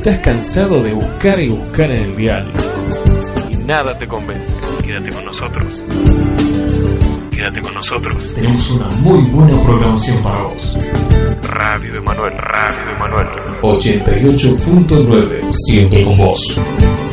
estás cansado de buscar y buscar en el dial y nada te convence, quédate con nosotros. Quédate con nosotros. Tenemos una muy buena programación para vos. Radio Emanuel, Radio Emanuel. 88.9, siempre con vos.